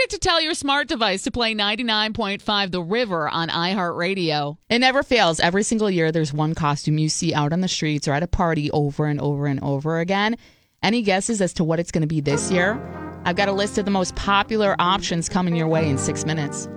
forget to tell your smart device to play 99.5 The River on iHeartRadio. It never fails. Every single year, there's one costume you see out on the streets or at a party over and over and over again. Any guesses as to what it's going to be this year? I've got a list of the most popular options coming your way in 6 minutes.